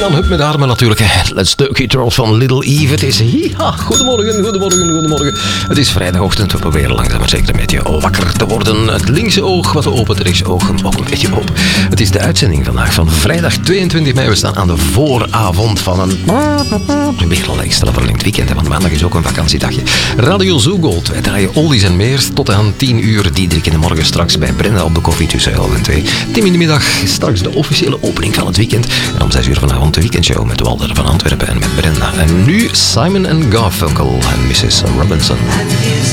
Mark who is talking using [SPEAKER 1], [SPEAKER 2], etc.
[SPEAKER 1] dan Hup met haar, maar natuurlijk Let's Take It Off van Little Eve. Het is goedemorgen. Het is vrijdagochtend, we proberen langzaam maar zeker een beetje wakker te worden. Het linkse oog wat open, het rechtse oog ook een beetje open. Het is de uitzending vandaag van vrijdag 22 mei. We staan aan de vooravond van een weer al extra verlengd weekend, want maandag is ook een vakantiedagje. Radio Zoogold, wij draaien oldies en meer tot aan 10 uur. Diederik in de morgen straks bij Brenda op de koffie tussen 11 en 2. Tim in de middag, straks de officiële opening van het weekend. En om 6 uur vanavond de weekendshow met Walter van Antwerpen en met Brenda. En nu Simon & Garfunkel en Mrs. Robinson.